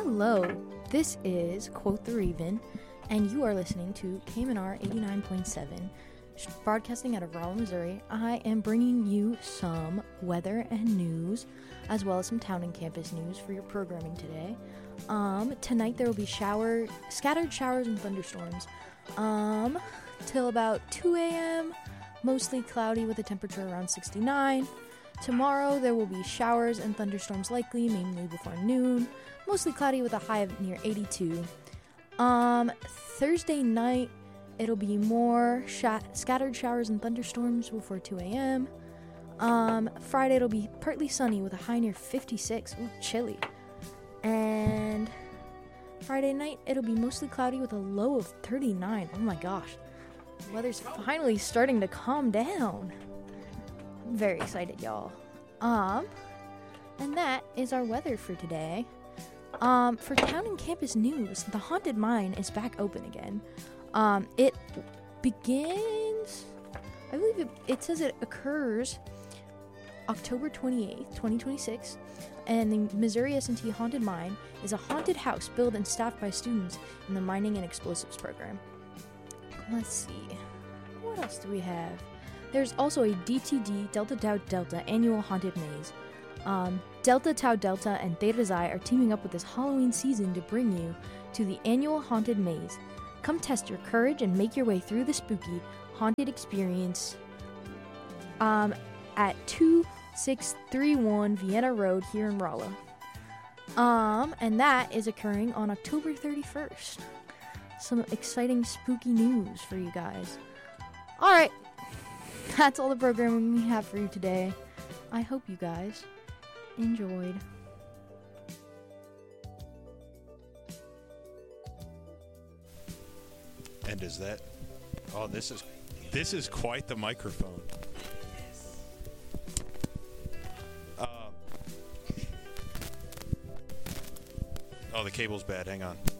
Hello, this is Quote the Raven, and you are listening to KMNR 89.7, broadcasting out of Rolla, Missouri. I am bringing you some weather and news, as well as some town and campus news for your programming today. Tonight there will be scattered showers and thunderstorms, till about 2 a.m., mostly cloudy with a temperature around 69. Tomorrow there will be showers and thunderstorms likely, mainly before noon, mostly cloudy with a high of near 82. Thursday night, it'll be more scattered showers and thunderstorms before 2 a.m. Friday, it'll be partly sunny with a high near 56. Ooh, chilly. And Friday night, it'll be mostly cloudy with a low of 39. Oh my gosh. The weather's finally starting to calm down. I'm very excited, y'all. And that is our weather for today. For town and campus news, the Haunted Mine is back open again. It begins, I believe it says it occurs October 28th, 2026, and the Missouri S&T Haunted Mine is a haunted house built and staffed by students in the Mining and Explosives program. Let's see, what else do we have? There's also a DTD Delta Tau Delta annual haunted maze. Delta Tau Delta and Theta Xi are teaming up with this Halloween season to bring you to the annual haunted maze. Come test your courage and make your way through the spooky haunted experience at 2631 Vienna Road here in Rolla. And that is occurring on October 31st. Some exciting spooky news for you guys. Alright, that's all the programming we have for you today. I hope you guys enjoyed. And is that... Oh, this is quite the microphone. Oh, the cable's bad. Hang on.